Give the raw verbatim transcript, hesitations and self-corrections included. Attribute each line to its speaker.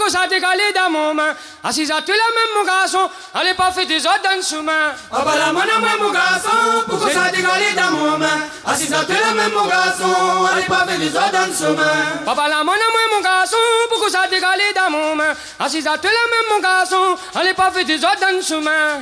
Speaker 1: pourquoi ça décalé dans mon main? Assise à tout la même mon garçon, allez pas faire des autres dans le sous-main.
Speaker 2: Papa la main à moi mon garçon, pourquoi ça décalé dans mon main? Assise à tout la même mon garçon, allez pas faire des autres dans le sous-main.
Speaker 1: Papa la main à moi mon garçon, pourquoi ça décalé dans mon main? Assise à tout la même mon garçon, allez pas faire des autres dans le sous-main.